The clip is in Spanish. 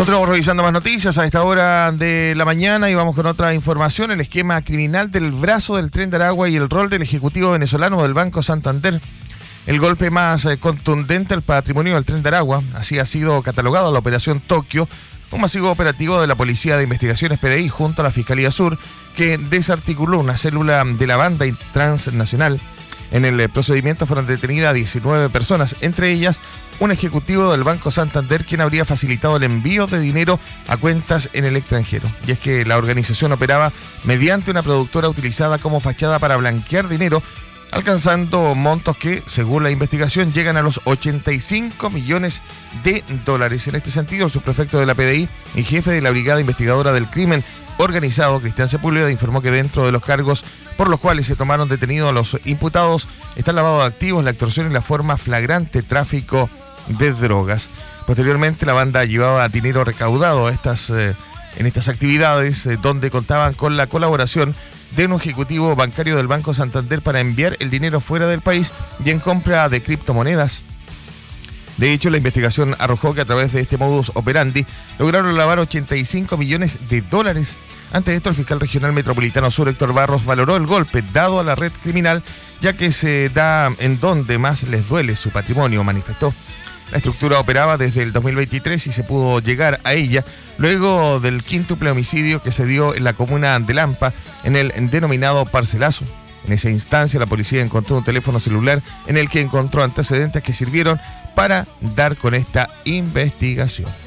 Continuamos revisando más noticias a esta hora de la mañana y vamos con otra información. El esquema criminal del brazo del Tren de Aragua y el rol del ejecutivo venezolano del Banco Santander. El golpe más contundente al patrimonio del Tren de Aragua, así ha sido catalogado la Operación Tokio, un masivo operativo de la Policía de Investigaciones PDI junto a la Fiscalía Sur, que desarticuló una célula de la banda transnacional. En el procedimiento fueron detenidas 19 personas, entre ellas un ejecutivo del Banco Santander, quien habría facilitado el envío de dinero a cuentas en el extranjero. Y es que la organización operaba mediante una productora utilizada como fachada para blanquear dinero, alcanzando montos que, según la investigación, llegan a los 85 millones de dólares. En este sentido, el subprefecto de la PDI y jefe de la Brigada Investigadora del Crimen Organizado, Cristian Sepúlveda, informó que dentro de los cargos por los cuales se tomaron detenidos a los imputados está el lavado de activos, la extorsión y la forma flagrante tráfico de drogas. Posteriormente, la banda llevaba dinero recaudado en estas actividades, donde contaban con la colaboración de un ejecutivo bancario del Banco Santander para enviar el dinero fuera del país y en compra de criptomonedas. De hecho, la investigación arrojó que a través de este modus operandi lograron lavar 85 millones de dólares. Ante esto, el fiscal regional metropolitano sur, Héctor Barros, valoró el golpe dado a la red criminal, ya que se da en donde más les duele su patrimonio, manifestó. La estructura operaba desde el 2023 y se pudo llegar a ella luego del quíntuple homicidio que se dio en la comuna de Lampa, en el denominado Parcelazo. En esa instancia, la policía encontró un teléfono celular en el que encontró antecedentes que sirvieron para dar con esta investigación.